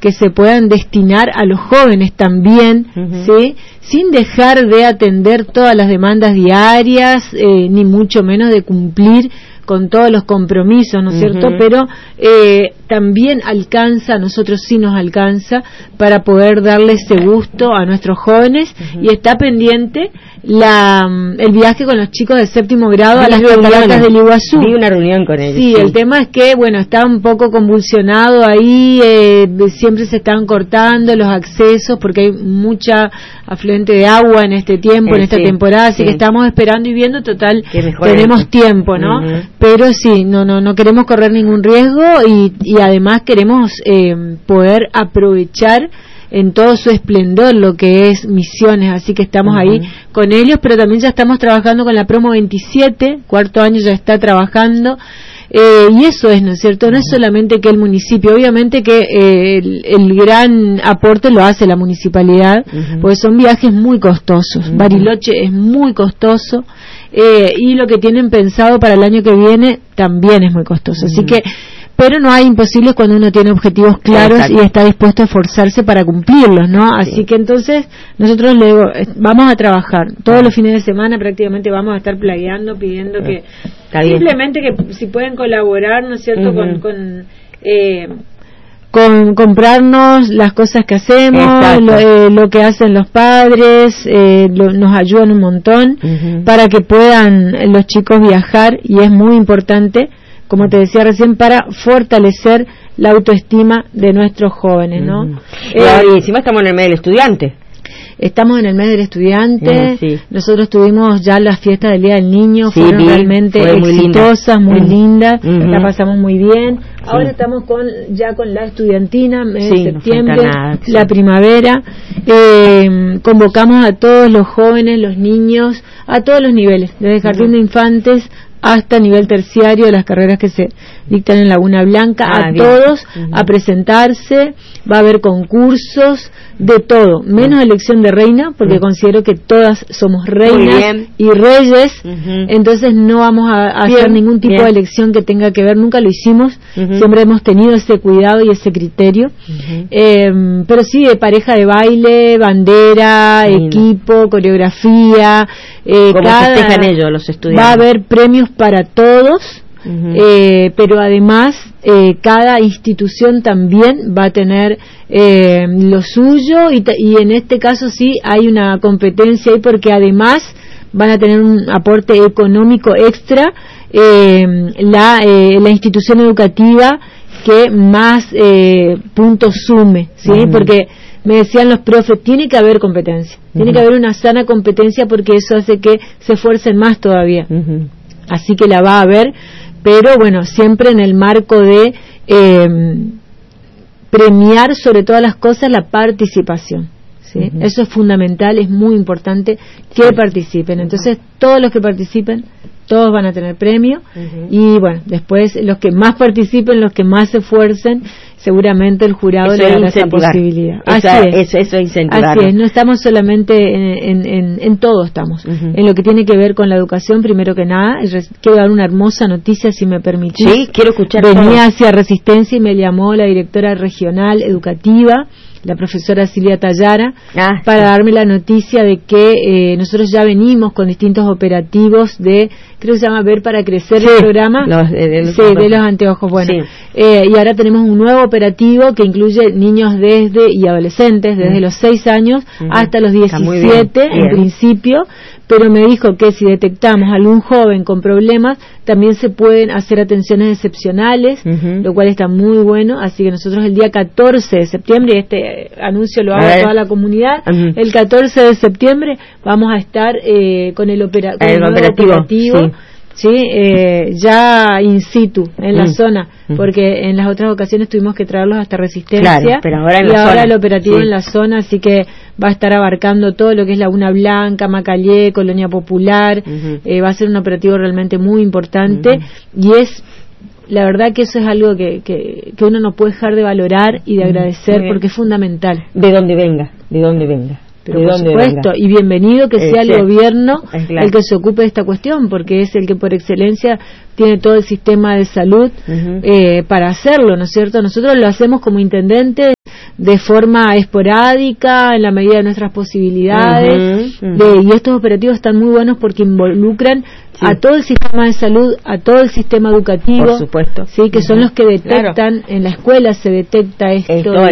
que se puedan destinar a los jóvenes también, ¿sí? Sin dejar de atender todas las demandas diarias, ni mucho menos de cumplir con todos los compromisos, ¿no es cierto? Pero también alcanza, a nosotros sí nos alcanza para poder darle ese gusto a nuestros jóvenes, y está pendiente el viaje con los chicos de 7º grado a las cataratas del Iguazú. Vi una reunión con ellos. Sí, el tema es que, bueno, está un poco convulsionado ahí, siempre se están cortando los accesos porque hay mucha afluente de agua en este tiempo, en esta temporada, así que estamos esperando y viendo, total, tenemos tiempo, ¿no? Pero sí, no queremos correr ningún riesgo, y además queremos poder aprovechar en todo su esplendor lo que es Misiones, así que estamos ahí con ellos, pero también ya estamos trabajando con la Promo 27, 4º año ya está trabajando, y eso es, ¿no es cierto? No es solamente que el municipio, obviamente que el gran aporte lo hace la municipalidad, porque son viajes muy costosos, Bariloche es muy costoso, y lo que tienen pensado para el año que viene también es muy costoso, así que pero no hay imposibles cuando uno tiene objetivos claros y está dispuesto a esforzarse para cumplirlos, ¿no? Así que entonces nosotros vamos a trabajar todos los fines de semana, prácticamente vamos a estar plagueando, pidiendo que simplemente que si pueden colaborar, ¿no es cierto? Con comprarnos las cosas que hacemos, lo que hacen los padres, nos ayudan un montón para que puedan los chicos viajar, y es muy importante, como te decía recién, para fortalecer la autoestima de nuestros jóvenes, ¿no? Y encima estamos en el mes del estudiante. Estamos en el mes del estudiante, nosotros tuvimos ya las fiestas del Día del Niño, fueron realmente exitosas, muy lindas, la pasamos muy bien. Ahora estamos ya con la estudiantina, mes de septiembre, la primavera, convocamos a todos los jóvenes, los niños, a todos los niveles, desde jardín de infantes hasta nivel terciario, las carreras que se dictan en Laguna Blanca, todos a presentarse, va a haber concursos, de todo, menos elección de reina, porque considero que todas somos reinas y reyes, entonces no vamos a hacer ningún tipo de elección que tenga que ver, nunca lo hicimos, siempre hemos tenido ese cuidado y ese criterio, pero sí, de pareja de baile, bandera, equipo, coreografía, como festejan ellos los estudiantes. Va a haber premios para todos, pero además cada institución también va a tener lo suyo, y en este caso sí hay una competencia ahí, porque además van a tener un aporte económico extra la institución educativa que más puntos sume, ¿sí? Porque me decían los profes, tiene que haber competencia, tiene que haber una sana competencia, porque eso hace que se esfuercen más todavía. Así que la va a haber, pero bueno, siempre en el marco de premiar sobre todas las cosas la participación, ¿sí? Eso es fundamental, es muy importante que participen. Entonces todos los que participen, todos van a tener premio, y bueno, después los que más participen, los que más se esfuercen, seguramente el jurado le dará esa posibilidad. Eso es incentivar. Así es, no estamos solamente en todo, estamos en lo que tiene que ver con la educación, primero que nada. Quiero dar una hermosa noticia, si me permitís. Sí, quiero escuchar. Venía hacia Resistencia y me llamó la directora regional educativa, la profesora Silvia Tallara, para darme la noticia de que nosotros ya venimos con distintos operativos creo que se llama Ver para Crecer, el programa de los anteojos. Bueno, y ahora tenemos un nuevo operativo que incluye niños y adolescentes desde los 6 años hasta los 17 en principio, pero me dijo que si detectamos algún joven con problemas, también se pueden hacer atenciones excepcionales, lo cual está muy bueno. Así que nosotros el día 14 de septiembre, y este anuncio lo hago a toda la comunidad, el 14 de septiembre vamos a estar con el operativo, ya in situ en la zona, porque en las otras ocasiones tuvimos que traerlos hasta Resistencia, pero ahora el operativo en la zona, así que va a estar abarcando todo lo que es Laguna Blanca, Macalé, Colonia Popular, va a ser un operativo realmente muy importante, y es la verdad que eso es algo que uno no puede dejar de valorar y de agradecer, porque es fundamental. De donde venga. Pero por supuesto, y bienvenido que sea el gobierno el que se ocupe de esta cuestión, porque es el que por excelencia tiene todo el sistema de salud para hacerlo, ¿no es cierto? Nosotros lo hacemos como intendentes de forma esporádica, en la medida de nuestras posibilidades. Y estos operativos están muy buenos porque involucran a todo el sistema de salud, a todo el sistema educativo, por supuesto, sí, que son los que detectan, en la escuela se detecta esto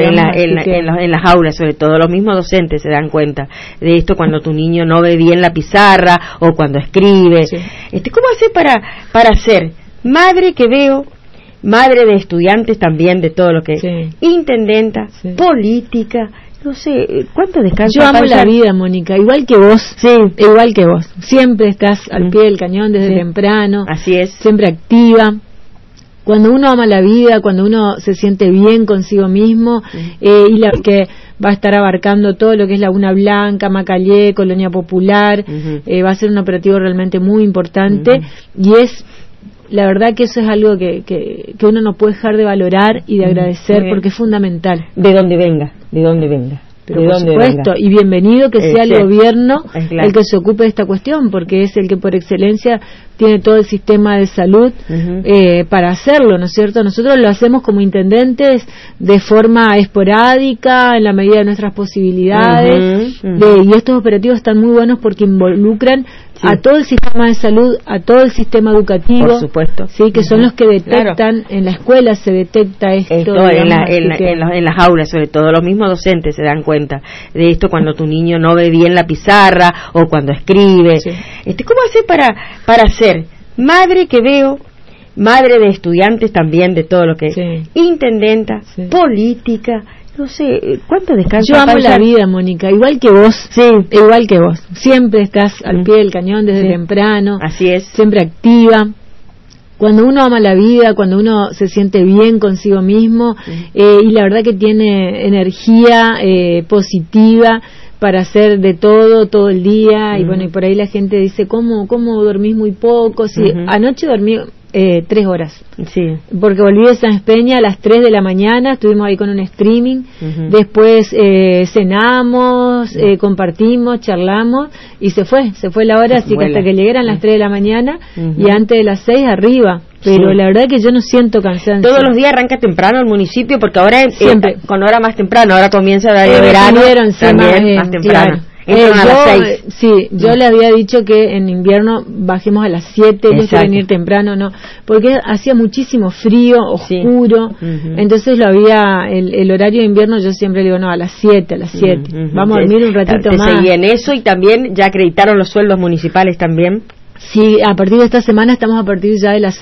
en las aulas, sobre todo los mismos docentes se dan cuenta de esto cuando tu niño no ve bien la pizarra o cuando escribe. ¿Cómo hacer para ser madre que veo, madre de estudiantes también, de todo lo que intendenta, política? No sé, ¿cuánto descanso? Yo amo la vida, Mónica, igual que vos. Igual que vos. Siempre estás al pie del cañón desde temprano. Así es. Siempre activa. Cuando uno ama la vida, cuando uno se siente bien consigo mismo, que va a estar abarcando todo lo que es Laguna Blanca, Macallé, Colonia Popular, va a ser un operativo realmente muy importante y es... La verdad que eso es algo que uno no puede dejar de valorar y de agradecer porque es fundamental. De donde venga. Pero por supuesto, y bienvenido que sea el gobierno el que se ocupe de esta cuestión, porque es el que por excelencia tiene todo el sistema de salud para hacerlo, ¿no es cierto? Nosotros lo hacemos como intendentes de forma esporádica, en la medida de nuestras posibilidades, y estos operativos están muy buenos porque involucran a todo el sistema de salud, a todo el sistema educativo, por supuesto, sí, que son los que detectan, en la escuela se detecta esto en las aulas, sobre todo los mismos docentes se dan cuenta de esto cuando tu niño no ve bien la pizarra o cuando escribe. ¿Cómo hacer para ser madre que veo, madre de estudiantes también, de todo lo que intendenta, política? No sé, ¿cuánto descanso? Yo amo la vida, Mónica, igual que vos. Igual que vos. Siempre estás al pie del cañón desde temprano. Así es. Siempre activa. Cuando uno ama la vida, cuando uno se siente bien consigo mismo, y la verdad que tiene energía positiva para hacer de todo el día, y bueno, y por ahí la gente dice, ¿cómo dormís muy poco? Anoche dormí 3 horas. Porque volví de San Peña a las 3 de la mañana, estuvimos ahí con un streaming, después cenamos, compartimos, charlamos, y se fue la hora, así que hasta que llegaran las 3 de la mañana, y antes de las 6 arriba. Pero la verdad que yo no siento cansancio. Todos los días arranca temprano el municipio, porque ahora con hora más temprano, ahora comienza el horario de verano, también más temprano. Yo le había dicho que en invierno bajemos a las 7, en vez de venir temprano, no, porque hacía muchísimo frío, oscuro, entonces el horario de invierno yo siempre digo, no, a las 7, vamos a dormir un ratito más. Seguí en eso, y también ya acreditaron los sueldos municipales también. Sí, a partir de esta semana estamos a partir ya de las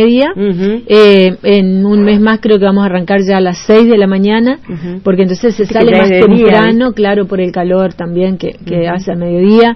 6:30. En un mes más creo que vamos a arrancar ya a las 6 de la mañana, porque entonces se sale más temprano, claro, por el calor también que hace al mediodía.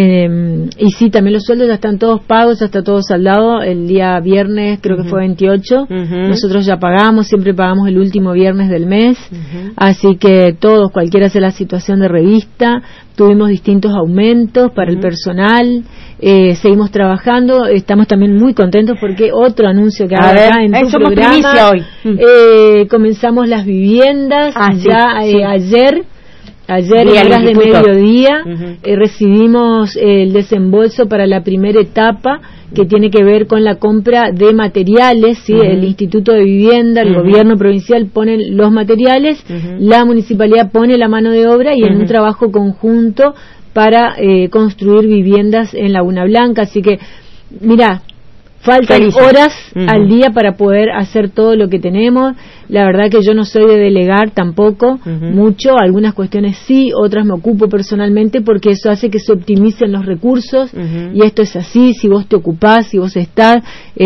Y sí, también los sueldos ya están todos pagos, ya está todo saldado. El día viernes creo que fue 28. Nosotros ya pagamos, siempre pagamos el último viernes del mes. Así que todos, cualquiera sea la situación de revista, tuvimos distintos aumentos para el personal. Seguimos trabajando, estamos también muy contentos porque otro anuncio que hago acá en tu programa hoy. Comenzamos las viviendas ayer en horas de mediodía recibimos el desembolso para la primera etapa, que tiene que ver con la compra de materiales, el Instituto de Vivienda, el gobierno provincial ponen los materiales, la municipalidad pone la mano de obra, y en un trabajo conjunto para construir viviendas en Laguna Blanca. Así que, mira, faltan horas al día para poder hacer todo lo que tenemos. La verdad que yo no soy de delegar tampoco mucho, algunas cuestiones sí, otras me ocupo personalmente, porque eso hace que se optimicen los recursos, y esto es así, si vos te ocupás, si vos estás,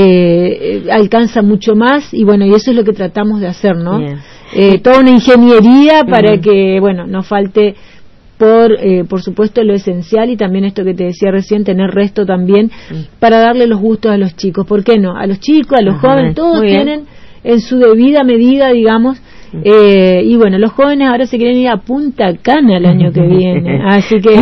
alcanza mucho más, y bueno, y eso es lo que tratamos de hacer, ¿no? Toda una ingeniería para que, bueno, no falte por supuesto lo esencial, y también esto que te decía recién, tener resto también para darle los gustos a los chicos. ¿Por qué no? A los chicos, a los jóvenes, todos tienen en su debida medida, digamos, y bueno, los jóvenes ahora se quieren ir a Punta Cana el año que viene, así que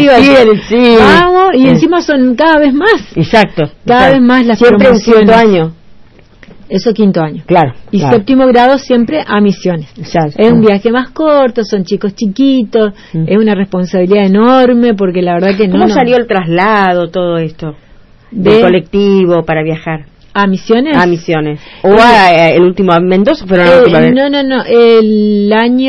vamos, y encima son cada vez más. Cada vez más las promociones. Siempre un 5 año. Eso 5º año. Claro. Y 7º grado siempre a Misiones. Es un viaje más corto, son chicos chiquitos, es una responsabilidad enorme, porque la verdad que ¿Cómo salió el traslado, todo esto? Del colectivo para viajar. ¿A Misiones? A Misiones. O el último, a Mendoza, pero no la última vez. No. El año